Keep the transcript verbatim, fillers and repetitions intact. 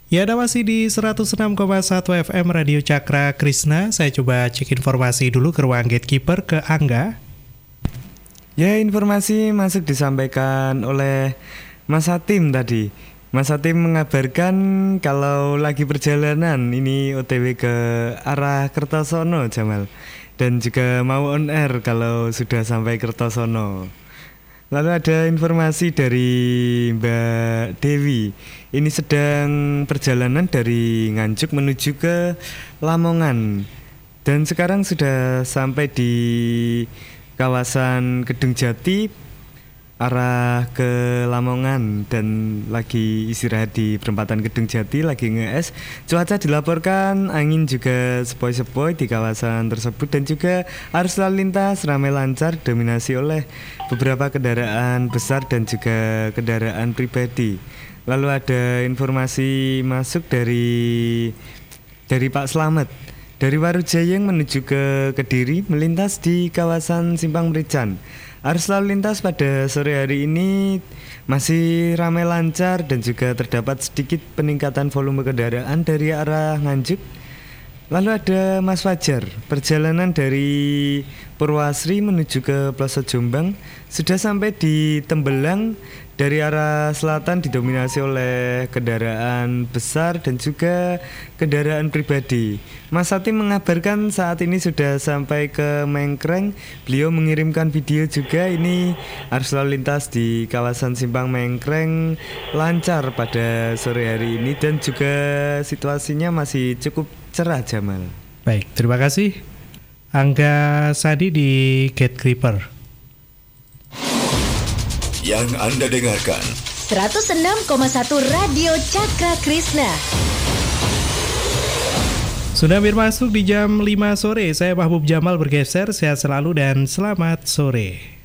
Ya, ada masih di seratus enam koma satu F M Radio Cakra Krishna. Saya coba cek informasi dulu ke ruang gatekeeper ke Angga. Ya, informasi masuk disampaikan oleh Mas Hatim tadi. Mas Hatim mengabarkan kalau lagi perjalanan ini O T W ke arah Kertosono, Jamal. Dan juga mau on air kalau sudah sampai Kertosono. Lalu ada informasi dari Mbak Dewi. Ini sedang perjalanan dari Nganjuk menuju ke Lamongan. Dan sekarang sudah sampai di kawasan Kedung Jati, arah ke Lamongan, dan lagi istirahat di perempatan Kedung Jati, lagi nge-es. Cuaca dilaporkan angin juga sepoi-sepoi di kawasan tersebut, dan juga arus lalu lintas ramai lancar, dominasi oleh beberapa kendaraan besar dan juga kendaraan pribadi. Lalu ada informasi masuk dari dari Pak Slamet. Dari Warujayeng menuju ke Kediri melintas di kawasan Simpang Merican. Arus lalu lintas pada sore hari ini masih ramai lancar dan juga terdapat sedikit peningkatan volume kendaraan dari arah Nganjuk. Lalu ada Mas Fajar, perjalanan dari Purwasri menuju ke Pelosok Jombang sudah sampai di Tembelang. Dari arah selatan didominasi oleh kendaraan besar dan juga kendaraan pribadi. Mas Hatim mengabarkan saat ini sudah sampai ke Mengkreng. Beliau mengirimkan video juga, ini arus lalu lintas di kawasan Simpang Mengkreng lancar pada sore hari ini dan juga situasinya masih cukup cerah, Jamal. Baik, terima kasih Angga Sadi di Gatekeeper. Yang Anda dengarkan seratus enam koma satu Radio Cakra Krishna. Sudah hampir masuk di jam lima sore. Saya Mahbub Jamal bergeser. Sehat selalu dan selamat sore.